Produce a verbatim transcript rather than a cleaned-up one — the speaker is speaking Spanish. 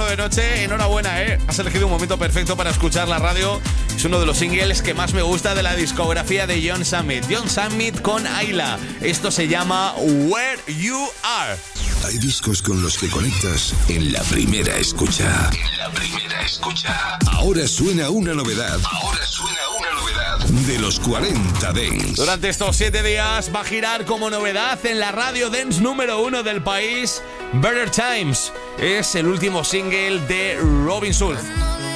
de noche. Enhorabuena, ¿eh? Has elegido un momento perfecto para escuchar la radio. Es uno de los singles que más me gusta de la discografía de John Summit. John Summit con Ayla. Esto se llama Where You Are. Hay discos con los que conectas en la primera escucha. En la primera escucha. Ahora suena una novedad. Ahora suena una novedad de los cuarenta Dance. Durante estos siete días va a girar como novedad en la radio dance número uno del país. Better Times es el último single de Robin Schulz.